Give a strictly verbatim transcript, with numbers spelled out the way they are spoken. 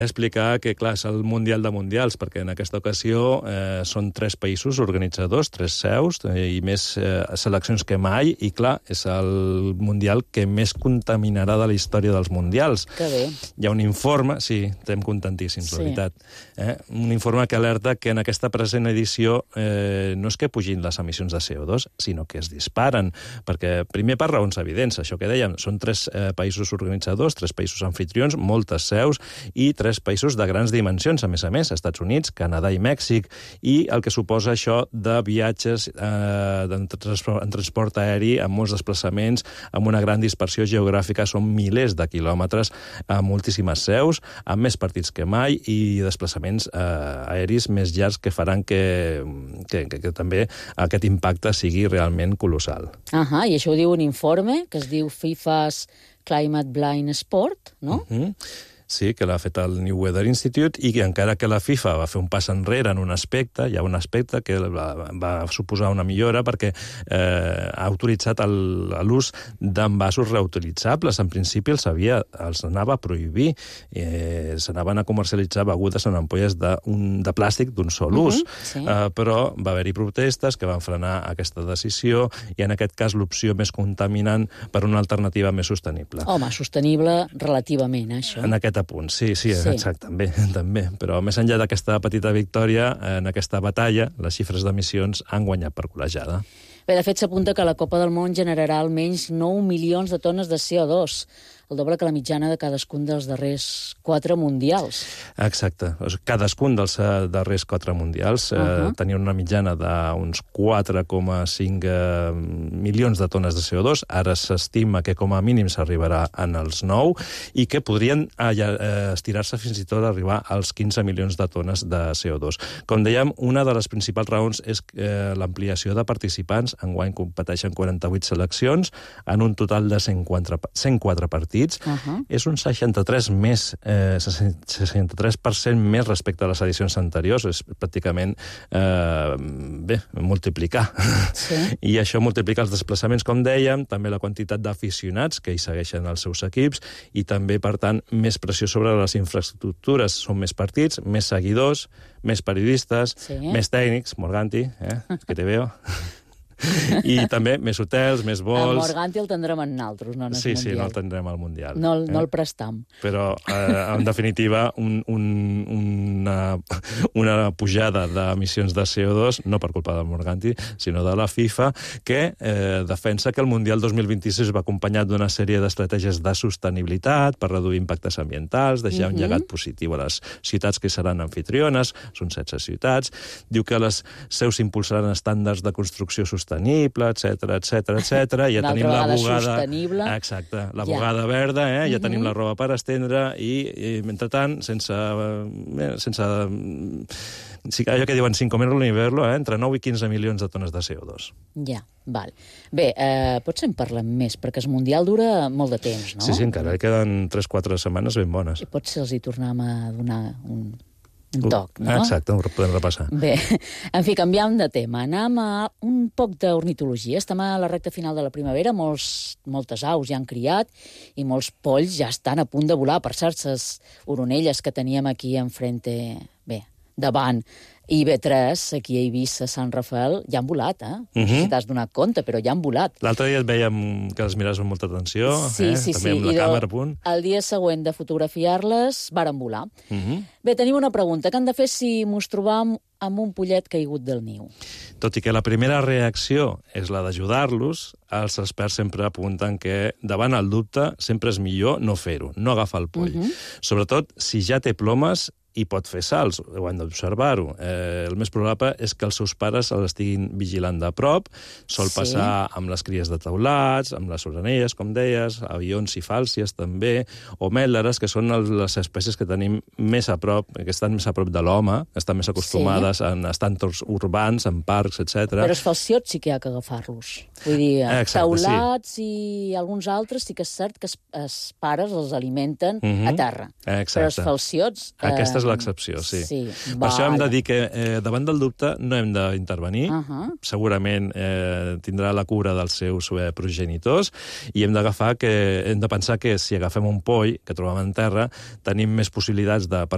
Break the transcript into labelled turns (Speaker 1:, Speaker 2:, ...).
Speaker 1: explicar que, clar, és el Mundial de Mundials, perquè en aquesta ocasió eh, són tres països organitzadors, tres seus, eh, i més eh, seleccions que mai, i, clar, és el Mundial que més contaminarà de la història dels Mundials.
Speaker 2: Que bé.
Speaker 1: Hi ha un informe, sí, estem contentíssims,
Speaker 2: Sí.
Speaker 1: la veritat, eh? un informe que alerta que en aquesta present edició eh, no és que pugin les emissions de C O dos, sinó que es disparen, perquè, primer, per raons evidents, això que dèiem, són tres eh, països organitzadors, tres països anfitrions, moltes seus, i tres països de grans dimensions, a més a més, Estats Units, Canadà i Mèxic, i el que suposa això de viatges eh, en, transport, en transport aeri, amb molts desplaçaments, amb una gran dispersió geogràfica, són milers de quilòmetres, amb moltíssimes seus, amb més partits que mai, i desplaçaments eh, aeris més llargs que faran que, que, que, que també aquest impacte sigui realment colossal.
Speaker 2: Ahà, i això ho diu un informe que es diu FIFA's Climate Blind Sport, no?
Speaker 1: Uh -huh. Sí, que l'ha fet el New Weather Institute, i que encara que la FIFA va fer un pas enrere en un aspecte, hi ha un aspecte que va, va suposar una millora perquè eh, ha autoritzat l'ús d'envasos reutilitzables. En principi els, havia, els anava a prohibir. Eh, S'anaven a comercialitzar begudes en ampolles de, un, de plàstic d'un sol ús.
Speaker 2: Uh -huh, sí.
Speaker 1: eh, però va haver-hi protestes que van frenar aquesta decisió, i en aquest cas l'opció més contaminant per una alternativa més sostenible.
Speaker 2: Home, sostenible relativament, això.
Speaker 1: En aquest punt, sí, sí,
Speaker 2: Sí.
Speaker 1: exacte, també, també. Però més enllà d'aquesta petita victòria, en aquesta batalla, les xifres d'emissions han guanyat per col·legiada.
Speaker 2: Bé, de fet, s'apunta que la Copa del Món generarà almenys nou milions de tones de C O dos, el doble que la mitjana de cadascun dels darrers quatre mundials.
Speaker 1: Exacte. Cadascun dels darrers quatre mundials uh -huh. eh, tenia una mitjana d'uns quatre coma cinc eh, milions de tones de C O dos. Ara s'estima que com a mínim s'arribarà en els nou, i que podrien eh, estirar-se fins i tot a arribar als quinze milions de tones de C O dos. Com dèiem, una de les principals raons és eh, l'ampliació de participants. Enguany competeixen quaranta-vuit seleccions en un total de cent quatre partits. Uh -huh. És un seixanta-tres més, eh, seixanta-tres per cent més respecte a les edicions anteriors. És pràcticament, eh, bé, multiplicar.
Speaker 2: Sí.
Speaker 1: I això multiplica els desplaçaments, com dèiem, també la quantitat d'aficionats que hi segueixen els seus equips, i també, per tant, més pressió sobre les infraestructures. Són més partits, més seguidors, més periodistes,
Speaker 2: sí.
Speaker 1: més tècnics, Morganti, eh, que te veo... I també més hotels, més vols...
Speaker 2: El Morganti el tindrem en naltros, no en el
Speaker 1: sí,
Speaker 2: Mundial.
Speaker 1: Sí, no el tindrem al Mundial.
Speaker 2: No, el,
Speaker 1: eh?
Speaker 2: no el prestam.
Speaker 1: Però, eh, en definitiva, un, un, una, una pujada d'emissions de C O dos, no per culpa del Morganti, sinó de la FIFA, que eh, defensa que el Mundial dos mil vint-i-sis va acompanyat d'una sèrie d'estratègies de sostenibilitat per reduir impactes ambientals, deixar uh-huh. un llegat positiu a les ciutats que seran anfitriones, són setze ciutats. Diu que les seus impulsaran estàndards de construcció sostenible, etcètera, etcètera, etcètera. Ja tenim la bugada...
Speaker 2: Sostenible.
Speaker 1: Exacte, la bugada ja. verda, eh? Ja uh-huh. tenim la roba per estendre, i, i mentrestant, sense... Eh, sense sí, allò que diuen sin comerlo ni verlo, eh? Entre nou i quinze milions de tones de C O dos.
Speaker 2: Ja, val. Bé, eh, potser en parlem més, perquè el Mundial dura molt de temps, no?
Speaker 1: Sí, sí, encara queden tres o quatre setmanes ben bones.
Speaker 2: I potser els hi tornem a donar un... un toc, no?
Speaker 1: Exacte, ho podem repassar.
Speaker 2: Bé, en fi, canviam de tema. Anem a un poc d'ornitologia. Estem a la recta final de la primavera, molts, moltes aus ja han criat i molts polls ja estan a punt de volar. Per cert, les oronelles que teníem aquí enfrente, bé, davant, I B tres, aquí a Eivissa, Sant Rafael, ja han volat, eh? No sé si t'has donat compte, però ja han volat.
Speaker 1: L'altre dia et vèiem que les miraves amb molta atenció,
Speaker 2: sí,
Speaker 1: eh?
Speaker 2: sí,
Speaker 1: també
Speaker 2: sí.
Speaker 1: amb la
Speaker 2: I
Speaker 1: càmera a punt.
Speaker 2: El dia següent de fotografiar-les, varen volar.
Speaker 1: Uh -huh.
Speaker 2: Bé, tenim una pregunta. Què han de fer si mos trobam amb un pollet caigut del niu?
Speaker 1: Tot i que la primera reacció és la d'ajudar-los, els experts sempre apunten que davant el dubte sempre és millor no fer-ho, no agafar el poll. Uh -huh. Sobretot si ja té plomes i pot fer salts, ho hem d'observar-ho. Eh, el més probable és que els seus pares l'estiguin vigilant de prop. Sol sí. passar amb les cries de teulats, amb les oronelles, com deies, avions i fàlcies també, o mèl·leres, que són les espècies que tenim més a prop, que estan més a prop de l'home, estan més acostumades sí. en estar entorns urbans, en parcs, etcètera.
Speaker 2: Però els falciots sí que hi ha que agafar-los. Vull dir, exacte, teulats sí. i alguns altres sí que és cert que els pares els alimenten uh-huh. a terra.
Speaker 1: Exacte.
Speaker 2: Però els falciots...
Speaker 1: Eh... Aquesta és l'excepció, sí.
Speaker 2: sí.
Speaker 1: Per
Speaker 2: vale.
Speaker 1: això hem de dir que eh, davant del dubte no hem d'intervenir. Uh -huh. Segurament eh, tindrà la cura dels seus eh, progenitors, i hem d'agafar que hem de pensar que si agafem un poll que trobem en terra, tenim més possibilitats de